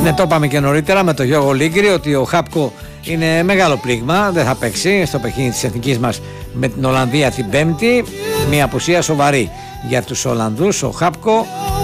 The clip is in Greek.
Ναι, το είπαμε και νωρίτερα με τον Γιώργο Λίγκρη ότι ο Χάπκο είναι μεγάλο πλήγμα, δεν θα παίξει στο παιχνίδι της εθνικής μας με την Ολλανδία την Πέμπτη. Μια απουσία σοβαρή για τους Ολλανδούς, ο Χάπκο.